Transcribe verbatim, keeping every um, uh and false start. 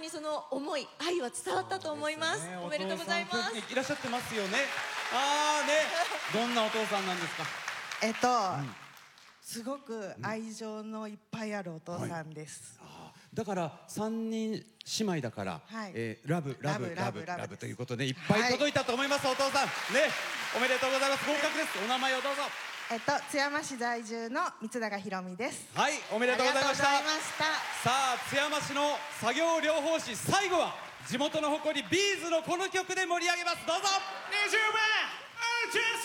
にその思い、愛は伝わったと思います。 ね、 おめでとうございます。 お父さん今日いらっしゃってますよね。ああね、どんなお父さんなんですか。 えっと、うん、すごく愛情のいっぱいあるお父さんです。 はい、あだから三人姉妹だから、はい、えー、ラブラブラブラブということでいっぱい届いたと思います、はい、お父さんね、おめでとうございます。合格です。お名前をどうぞ。 えっと津山市在住の三永ひろみです。 はい、おめでとうございました。さあ津山市の作業療法士、最後は地元の誇りビーズのこの曲で盛り上げます。どうぞ。にじゅうばん